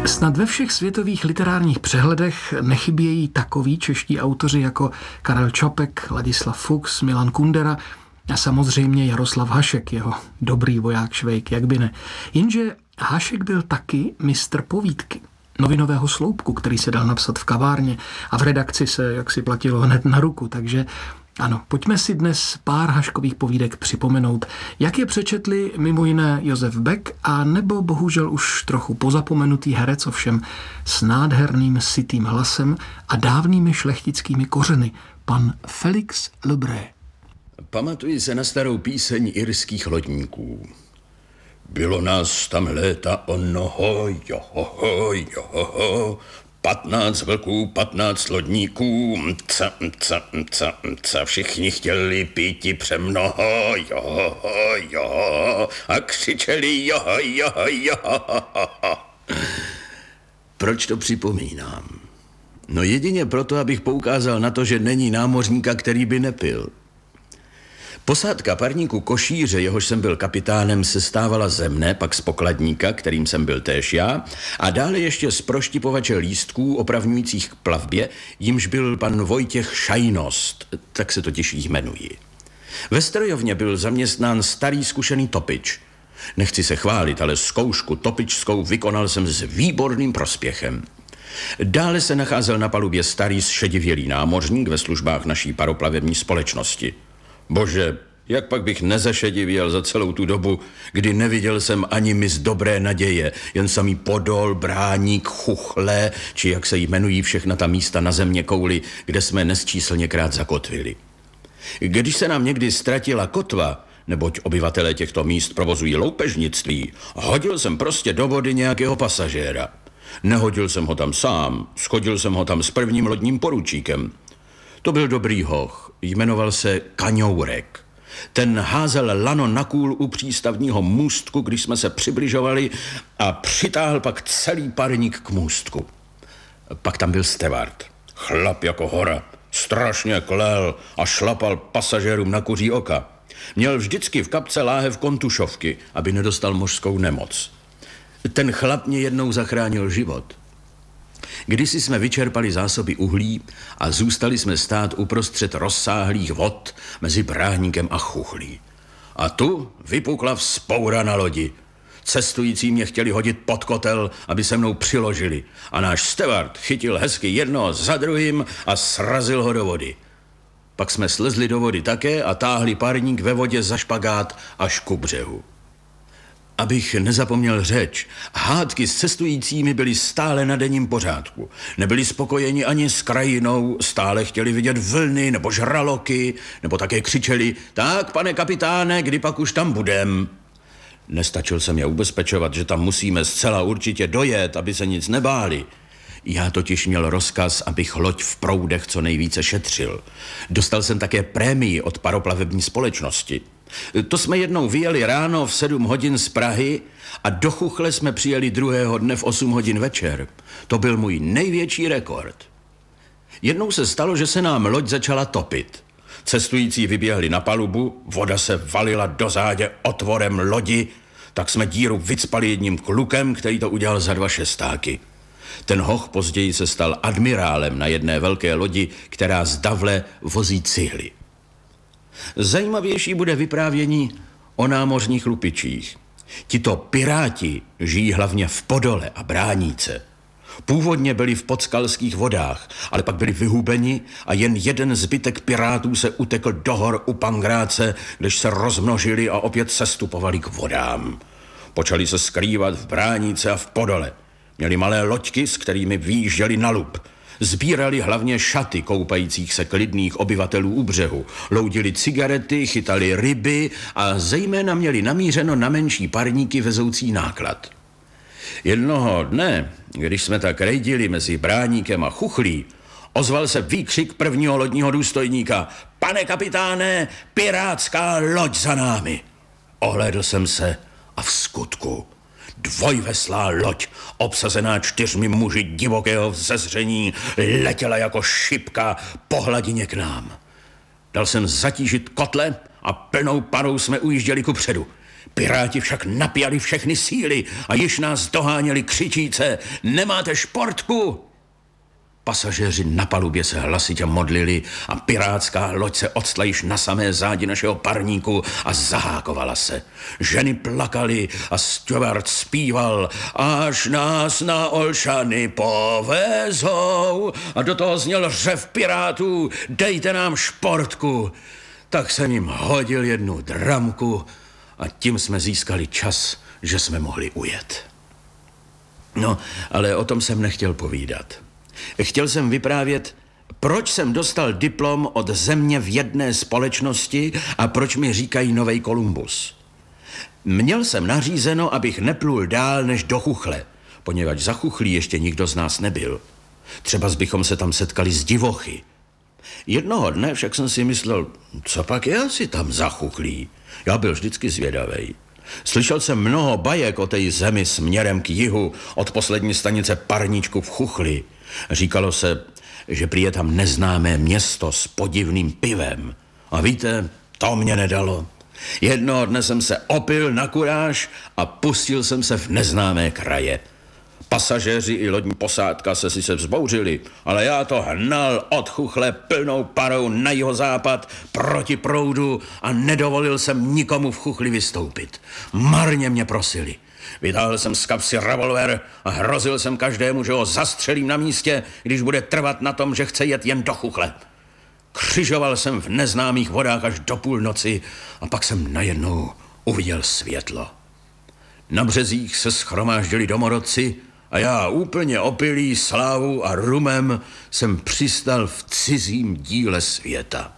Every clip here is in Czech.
Snad ve všech světových literárních přehledech nechybějí takoví čeští autoři jako Karel Čapek, Ladislav Fuchs, Milan Kundera a samozřejmě Jaroslav Hašek, jeho dobrý voják Švejk, jak by ne. Jenže Hašek byl taky mistr povídky, novinového sloupku, který se dal napsat v kavárně a v redakci se jaksi platilo hned na ruku, takže ano, pojďme si dnes pár Haškových povídek připomenout, jak je přečetli mimo jiné Josef Beck a nebo bohužel už trochu pozapomenutý herec, ovšem s nádherným sytým hlasem a dávnými šlechtickými kořeny, pan Félix Lebré. Pamatuji se na starou píseň irských lodníků. Bylo nás tam léta onoho, johoho, johoho, 15 vlků, 15 lodníků, všichni chtěli píti přemnoho, joho, a křičeli joho. Proč to připomínám? No jedině proto, abych poukázal na to, že není námořníka, který by nepil. Posádka parníku Košíře, jehož jsem byl kapitánem, se stávala ze mne, pak z pokladníka, kterým jsem byl též já, a dále ještě z proštipovače lístků opravňujících k plavbě, jimž byl pan Vojtěch Šajnost, tak se totiž jmenuji. Ve strojovně byl zaměstnán starý zkušený topič. Nechci se chválit, ale zkoušku topičskou vykonal jsem s výborným prospěchem. Dále se nacházel na palubě starý zšedivělý námořník ve službách naší paroplavební společnosti. Bože, jak pak bych nezašedivěl za celou tu dobu, kdy neviděl jsem ani mis Dobré naděje, jen samý Podol, Bráník, Chuchle, či jak se jmenují všechna ta místa na země kouli, kde jsme nesčíslněkrát zakotvili. Když se nám někdy ztratila kotva, neboť obyvatelé těchto míst provozují loupežnictví, hodil jsem prostě do vody nějakého pasažéra. Nehodil jsem ho tam sám, schodil jsem ho tam s prvním lodním poručíkem. To byl dobrý hoch, jmenoval se Kaňourek. Ten házel lano na kůl u přístavního můstku, když jsme se přibližovali, a přitáhl pak celý parník k můstku. Pak tam byl stevard, chlap jako hora, strašně klel a šlapal pasažérům na kuří oka. Měl vždycky v kapce láhev kontušovky, aby nedostal mořskou nemoc. Ten chlap mě jednou zachránil život. Kdysi jsme vyčerpali zásoby uhlí a zůstali jsme stát uprostřed rozsáhlých vod mezi Bráníkem a Chuchlí. A tu vypukla vzpoura na lodi. Cestující mě chtěli hodit pod kotel, aby se mnou přiložili, a náš stevard chytil hezky jednoho za druhým a srazil ho do vody. Pak jsme slezli do vody také a táhli parník ve vodě za špagát až ku břehu. Abych nezapomněl řeč, hádky s cestujícími byly stále na denním pořádku. Nebyli spokojeni ani s krajinou, stále chtěli vidět vlny nebo žraloky, nebo také křičeli: tak, pane kapitáne, kdy pak už tam budem? Nestačil jsem je ubezpečovat, že tam musíme zcela určitě dojet, aby se nic nebáli. Já totiž měl rozkaz, abych loď v proudech co nejvíce šetřil. Dostal jsem také prémii od paroplavební společnosti. To jsme jednou vyjeli ráno v 7 hodin z Prahy a do Chuchle jsme přijeli druhého dne v 8 hodin večer. To byl můj největší rekord. Jednou se stalo, že se nám loď začala topit. Cestující vyběhli na palubu, voda se valila do zádě otvorem lodi, tak jsme díru vycpali jedním klukem, který to udělal za 2 šestáky. Ten hoch později se stal admirálem na jedné velké lodi, která z Davle vozí cihly. Zajímavější bude vyprávění o námořních lupičích. Tito piráti žijí hlavně v Podole a Bráníce. Původně byli v podskalských vodách, ale pak byli vyhubeni a jen jeden zbytek pirátů se utekl do hor u Pangráce, když se rozmnožili a opět sestupovali k vodám. Počali se skrývat v Bráníce a v Podole. Měli malé loďky, s kterými vyjížděli na lup. Sbírali hlavně šaty koupajících se klidných obyvatelů u břehu, loudili cigarety, chytali ryby a zejména měli namířeno na menší parníky vezoucí náklad. Jednoho dne, když jsme tak rejdili mezi Bráníkem a Chuchlí, ozval se výkřik prvního lodního důstojníka: pane kapitáne, pirátská loď za námi. Ohlédl jsem se a v skutku dvojveslá loď, obsazená 4 muži divokého vzezření, letěla jako šipka po hladině k nám. Dal jsem zatížit kotle a plnou parou jsme ujížděli kupředu. Piráti však napjali všechny síly a již nás doháněli křičíce: Nemáte športku? Pasažéři na palubě se hlasitě modlili a pirátská loď se odstla již na samé zádi našeho parníku a zahákovala se. Ženy plakaly a steward zpíval: Až nás na Olšany povezou. A do toho zněl řev pirátů: Dejte nám športku. Tak jsem jim hodil jednu dramku a tím jsme získali čas, že jsme mohli ujet. No, ale o tom jsem nechtěl povídat. Chtěl jsem vyprávět, proč jsem dostal diplom od země v jedné společnosti a proč mi říkají Novej Kolumbus. Měl jsem nařízeno, abych neplul dál než do Chuchle, poněvadž za Chuchlí ještě nikdo z nás nebyl. Třeba bychom se tam setkali s divochy. Jednoho dne však jsem si myslel, co pak je asi tam za Chuchlí. Já byl vždycky zvědavej. Slyšel jsem mnoho bajek o té zemi směrem k jihu od poslední stanice parníčku v Chuchli. Říkalo se, že prý je tam neznámé město s podivným pivem. A víte, to mě nedalo. Jednoho dne jsem se opil na kuráž a pustil jsem se v neznámé kraje. Pasažéři i lodní posádka se sice vzbouřili, ale já to hnal od Chuchle plnou parou na jihozápad proti proudu a nedovolil jsem nikomu v Chuchli vystoupit. Marně mě prosili. Vytáhl jsem z kapsy revolver a hrozil jsem každému, že ho zastřelím na místě, když bude trvat na tom, že chce jet jen do Chuchle. Křižoval jsem v neznámých vodách až do půlnoci a pak jsem najednou uviděl světlo. Na březích se shromáždili domorodci a já úplně opilý slávou a rumem jsem přistal v cizím díle světa.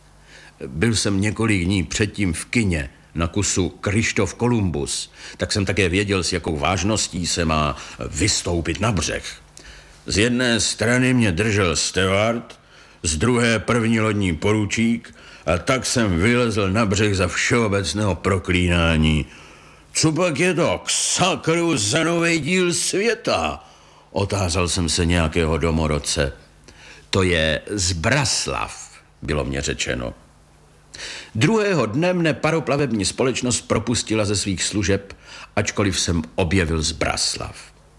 Byl jsem několik dní předtím v kině na kusu Kryštof Kolumbus, tak jsem také věděl, s jakou vážností se má vystoupit na břeh. Z jedné strany mě držel steward, z druhé první lodní poručík a tak jsem vylezl na břeh za všeobecného proklínání. Co pak je to k sakru za nový díl světa? Otázal jsem se nějakého domorodce. To je Zbraslav, bylo mě řečeno. Druhého dne mne paroplavební společnost propustila ze svých služeb, ačkoliv jsem objevil Zbraslav.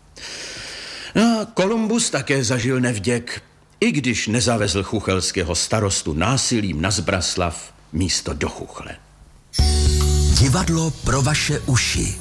No, Kolumbus také zažil nevděk, i když nezavezl chuchelského starostu násilím na Zbraslav místo do Chuchle. Divadlo pro vaše uši.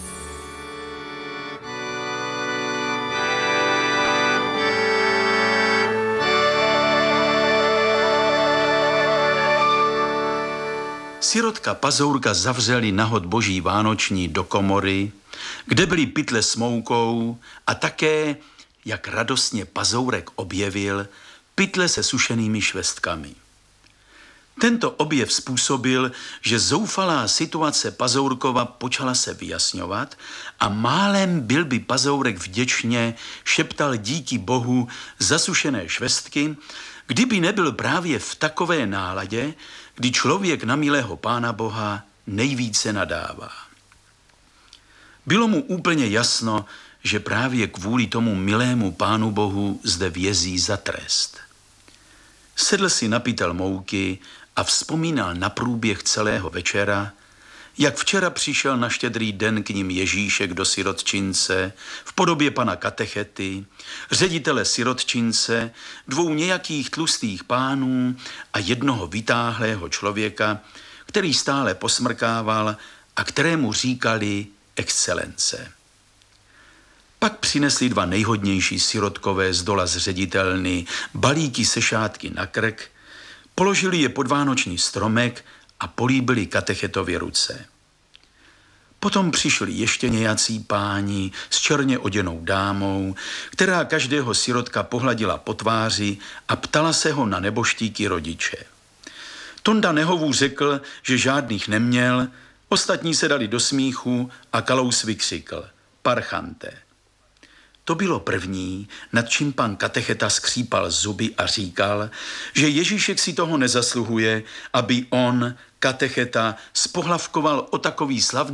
Sirotka Pazourka zavřeli na hod boží vánoční do komory, kde byly pytle s moukou a také, jak radostně Pazourek objevil, pytle se sušenými švestkami. Tento objev způsobil, že zoufalá situace Pazourkova počala se vyjasňovat a málem byl by Pazourek vděčně šeptal díky Bohu za sušené švestky, kdyby nebyl právě v takové náladě, kdy člověk na milého Pána Boha nejvíce nadává. Bylo mu úplně jasno, že právě kvůli tomu milému Pánu Bohu zde vězí za trest. Sedl si na pytel mouky a vzpomínal na průběh celého večera, jak včera přišel na Štědrý den k ním Ježíšek do sirotčince v podobě pana katechety, ředitele sirotčince, dvou nějakých tlustých pánů a jednoho vytáhlého člověka, který stále posmrkával a kterému říkali excelence. Pak přinesli dva nejhodnější sirotkové z dola z ředitelny balíky se šátky na krk, položili je pod vánoční stromek a políbili katechetovi ruce. Potom přišli ještě nějací páni s černě oděnou dámou, která každého sirotka pohladila po tváři a ptala se ho na neboštíky rodiče. Tonda Nehovů řekl, že žádných neměl, ostatní se dali do smíchu a Kalous vykřikl: Parchante. To bylo první, nad čím pan katecheta skřípal zuby a říkal, že Ježíšek si toho nezasluhuje, aby on, katecheta, spohlavkoval o takový slavný